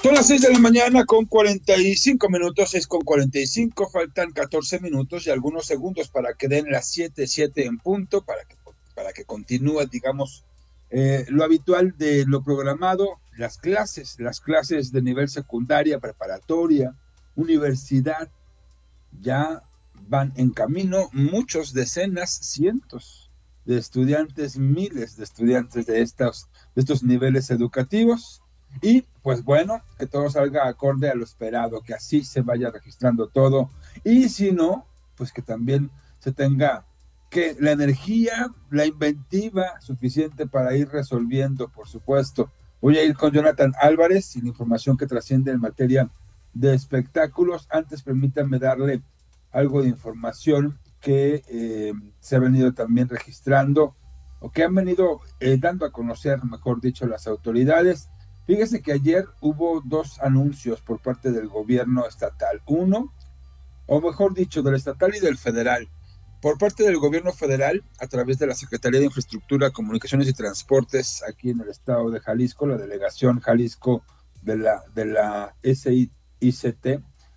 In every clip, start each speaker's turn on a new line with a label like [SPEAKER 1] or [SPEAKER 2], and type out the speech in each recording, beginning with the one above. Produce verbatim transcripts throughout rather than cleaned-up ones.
[SPEAKER 1] Son las seis de la mañana con cuarenta y cinco minutos, seis con cuarenta y cinco, faltan catorce minutos y algunos segundos para que den las siete, siete en punto, para que, para que continúe, digamos, eh, lo habitual de lo programado, las clases, las clases de nivel secundaria, preparatoria, universidad, ya van en camino muchos, decenas, cientos de estudiantes, miles de estudiantes de estos, de estos niveles educativos. Y pues bueno, que todo salga acorde a lo esperado, que así se vaya registrando todo, y si no, pues que también se tenga que la energía, la inventiva suficiente para ir resolviendo, por supuesto. Voy a ir con Jonathan Álvarez, sin información que trasciende en materia de espectáculos. Antes permítanme darle algo de información que eh, se ha venido también registrando, o que han venido eh, dando a conocer, mejor dicho, las autoridades. Fíjese que ayer hubo dos anuncios por parte del gobierno estatal. Uno, o mejor dicho, del estatal y del federal. Por parte del gobierno federal, a través de la Secretaría de Infraestructura, Comunicaciones y Transportes, aquí en el estado de Jalisco, la delegación Jalisco de la, de la S I C T,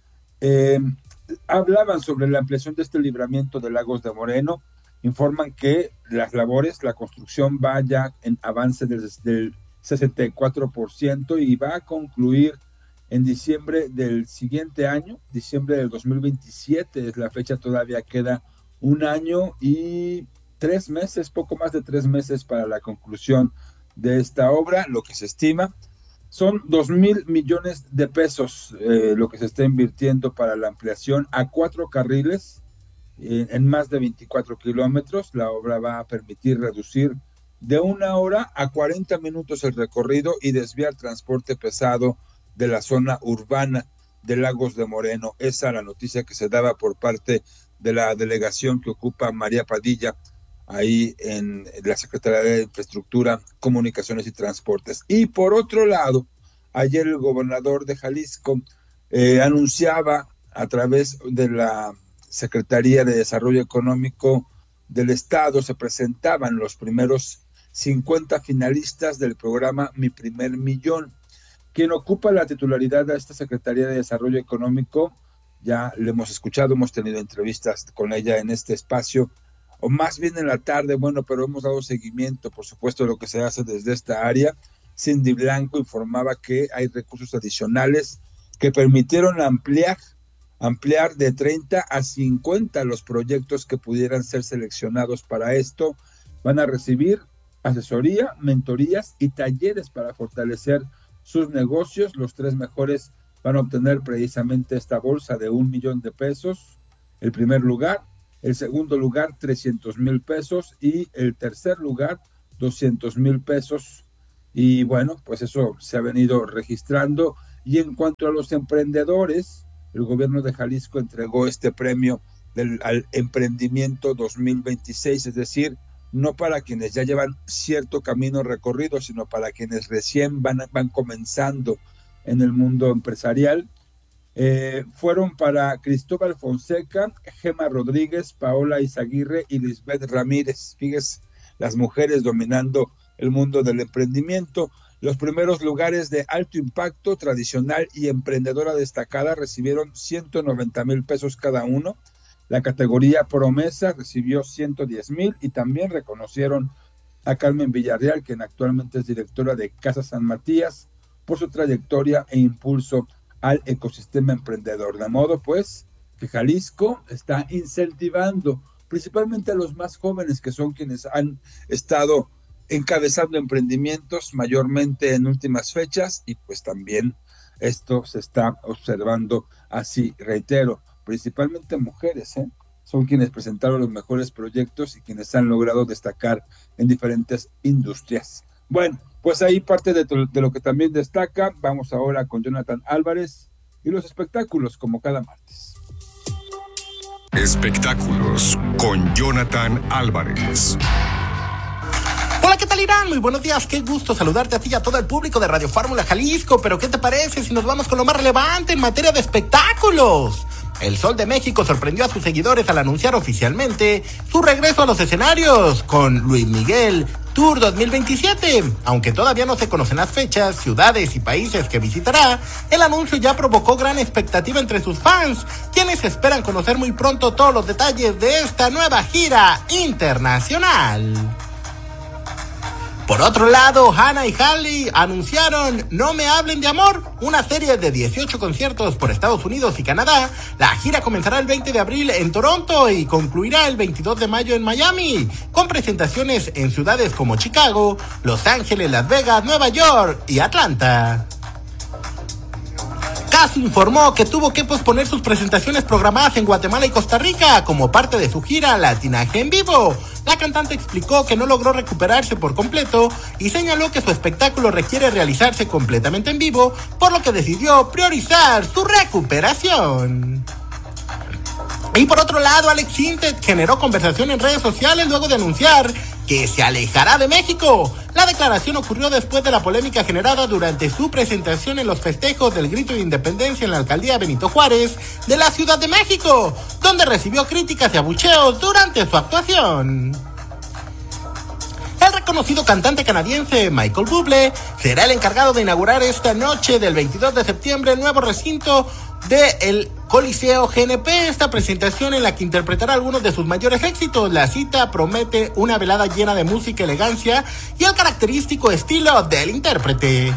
[SPEAKER 1] eh, hablaban sobre la ampliación de este libramiento de Lagos de Moreno. Informan que las labores, la construcción va ya en avance desde el sesenta y cuatro por ciento y va a concluir en diciembre del siguiente año, diciembre del dos mil veintisiete es la fecha. Todavía queda un año y tres meses, poco más de tres meses para la conclusión de esta obra. Lo que se estima son dos mil millones de pesos, eh, lo que se está invirtiendo para la ampliación a cuatro carriles eh, en más de veinticuatro kilómetros. La obra va a permitir reducir de una hora a cuarenta minutos el recorrido y desviar transporte pesado de la zona urbana de Lagos de Moreno. Esa es la noticia que se daba por parte de la delegación que ocupa María Padilla, ahí en la Secretaría de Infraestructura, Comunicaciones y Transportes. Y por otro lado, ayer el gobernador de Jalisco eh, anunciaba a través de la Secretaría de Desarrollo Económico del Estado, se presentaban los primeros cincuenta finalistas del programa Mi Primer Millón. Quien ocupa la titularidad de esta Secretaría de Desarrollo Económico, ya le hemos escuchado, hemos tenido entrevistas con ella en este espacio, o más bien en la tarde, bueno, pero hemos dado seguimiento, por supuesto, a lo que se hace desde esta área. Cindy Blanco informaba que hay recursos adicionales que permitieron ampliar, ampliar de treinta a cincuenta los proyectos que pudieran ser seleccionados para esto. Van a recibir asesoría, mentorías y talleres para fortalecer sus negocios. Los tres mejores van a obtener precisamente esta bolsa de un millón de pesos. El primer lugar, el segundo lugar, trescientos mil pesos y el tercer lugar, doscientos mil pesos. Y bueno, pues eso se ha venido registrando. Y en cuanto a los emprendedores, el gobierno de Jalisco entregó este premio del, al emprendimiento dos mil veintiséis, es decir, no para quienes ya llevan cierto camino recorrido, sino para quienes recién van, van comenzando en el mundo empresarial. Eh, fueron para Cristóbal Fonseca, Gema Rodríguez, Paola Izaguirre y Lisbeth Ramírez. Fíjense, las mujeres dominando el mundo del emprendimiento. Los primeros lugares de alto impacto, tradicional y emprendedora destacada recibieron ciento noventa mil pesos cada uno. La categoría promesa recibió ciento diez mil y también reconocieron a Carmen Villarreal, quien actualmente es directora de Casa San Matías, por su trayectoria e impulso al ecosistema emprendedor. De modo, pues, que Jalisco está incentivando principalmente a los más jóvenes, que son quienes han estado encabezando emprendimientos mayormente en últimas fechas, y pues también esto se está observando así, reitero, principalmente mujeres, ¿eh? Son quienes presentaron los mejores proyectos y quienes han logrado destacar en diferentes industrias. Bueno, pues ahí parte de, to- de lo que también destaca. Vamos ahora con Jonathan Álvarez y los espectáculos, como cada martes.
[SPEAKER 2] Espectáculos con Jonathan Álvarez.
[SPEAKER 3] Hola, ¿qué tal, Irán? Muy buenos días, qué gusto saludarte a ti y a todo el público de Radio Fórmula Jalisco. Pero ¿qué te parece si nos vamos con lo más relevante en materia de espectáculos? El Sol de México sorprendió a sus seguidores al anunciar oficialmente su regreso a los escenarios con Luis Miguel, Tour dos mil veintisiete. Aunque todavía no se conocen las fechas, ciudades y países que visitará, el anuncio ya provocó gran expectativa entre sus fans, quienes esperan conocer muy pronto todos los detalles de esta nueva gira internacional. Por otro lado, Hannah y Hailey anunciaron No Me Hablen de Amor, una serie de dieciocho conciertos por Estados Unidos y Canadá. La gira comenzará el veinte de abril en Toronto y concluirá el veintidós de mayo en Miami, con presentaciones en ciudades como Chicago, Los Ángeles, Las Vegas, Nueva York y Atlanta. Casu informó que tuvo que posponer sus presentaciones programadas en Guatemala y Costa Rica como parte de su gira Latinaje en Vivo. La cantante explicó que no logró recuperarse por completo y señaló que su espectáculo requiere realizarse completamente en vivo, por lo que decidió priorizar su recuperación. Y por otro lado, Alex Sintek generó conversación en redes sociales luego de anunciar que se alejará de México. La declaración ocurrió después de la polémica generada durante su presentación en los festejos del Grito de Independencia en la alcaldía Benito Juárez de la Ciudad de México, donde recibió críticas y abucheos durante su actuación. El reconocido cantante canadiense Michael Bublé será el encargado de inaugurar esta noche del veintidós de septiembre el nuevo recinto del Coliseo G N P, esta presentación en la que interpretará algunos de sus mayores éxitos. La cita promete una velada llena de música, elegancia y el característico estilo del intérprete.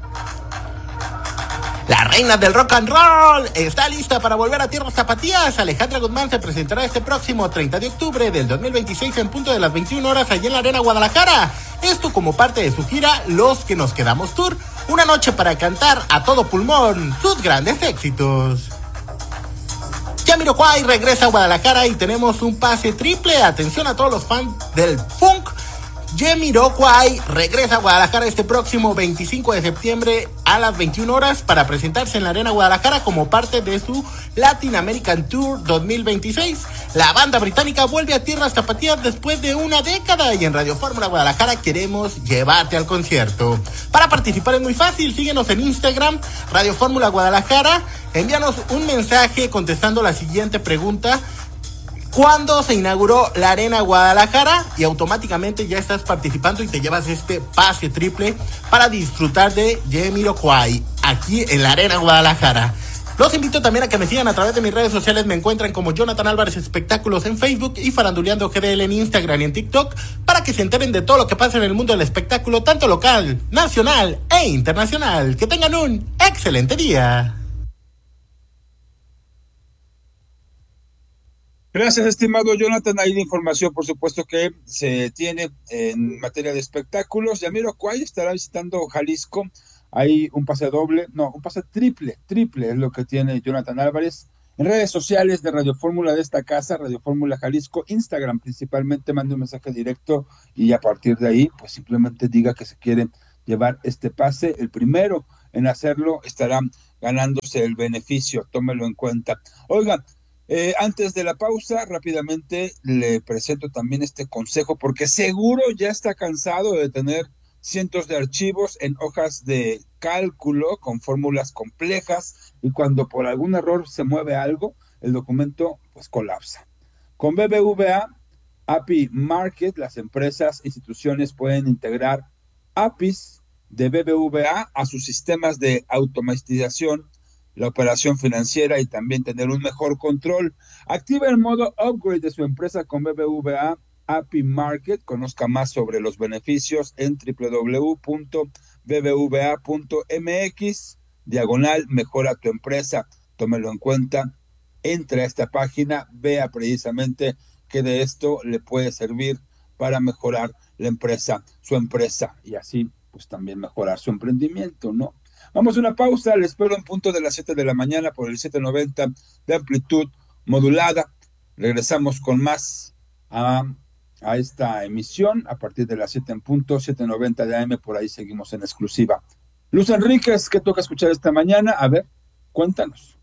[SPEAKER 3] La reina del rock and roll está lista para volver a tierras zapatías. Alejandra Guzmán se presentará este próximo treinta de octubre del dos mil veintiséis en punto de las veintiuna horas allí en la Arena Guadalajara. Esto como parte de su gira Los que nos quedamos Tour, una noche para cantar a todo pulmón sus grandes éxitos. Jamiroquai regresa a Guadalajara y tenemos un pase triple. Atención a todos los fans del funk. Jamiroquai regresa a Guadalajara este próximo veinticinco de septiembre a las veintiuna horas para presentarse en la Arena Guadalajara como parte de su Latin American Tour dos mil veintiséis. La banda británica vuelve a tierras tapatías después de una década y en Radio Fórmula Guadalajara queremos llevarte al concierto. Para participar es muy fácil, síguenos en Instagram, Radio Fórmula Guadalajara, envíanos un mensaje contestando la siguiente pregunta: ¿cuándo se inauguró la Arena Guadalajara? Y automáticamente ya estás participando y te llevas este pase triple para disfrutar de Jamiroquai aquí en la Arena Guadalajara. Los invito también a que me sigan a través de mis redes sociales. Me encuentran como Jonathan Álvarez Espectáculos en Facebook y Faranduleando G D L en Instagram y en TikTok, para que se enteren de todo lo que pasa en el mundo del espectáculo, tanto local, nacional e internacional. Que tengan un excelente día.
[SPEAKER 1] Gracias, estimado Jonathan. Hay la información, por supuesto, que se tiene en materia de espectáculos. Jamiroquai estará visitando Jalisco. Hay un pase doble, no, un pase triple, triple es lo que tiene Jonathan Álvarez. En redes sociales de Radio Fórmula de esta casa, Radio Fórmula Jalisco, Instagram principalmente, mande un mensaje directo y a partir de ahí, pues simplemente diga que se quiere llevar este pase. El primero en hacerlo estará ganándose el beneficio, tómelo en cuenta. Oigan, Eh, antes de la pausa, rápidamente le presento también este consejo, porque seguro ya está cansado de tener cientos de archivos en hojas de cálculo con fórmulas complejas y cuando por algún error se mueve algo, el documento pues colapsa. Con B B V A, A P I Market, las empresas, instituciones pueden integrar A P Is de B B V A a sus sistemas de automatización, la operación financiera y también tener un mejor control. Activa el modo upgrade de su empresa con B B V A A P I Market. Conozca más sobre los beneficios en doble u doble u doble u punto b b v a punto m x diagonal mejora tu empresa. Tómelo en cuenta, entre a esta página, vea precisamente qué de esto le puede servir para mejorar la empresa, su empresa, y así pues también mejorar su emprendimiento, ¿no? Vamos a una pausa, les espero en punto de las siete de la mañana por el setecientos noventa de amplitud modulada. Regresamos con más a, a esta emisión a partir de las siete en punto, setecientos noventa de A M, por ahí seguimos en exclusiva. Luz Enríquez, ¿qué toca escuchar esta mañana? A ver, cuéntanos.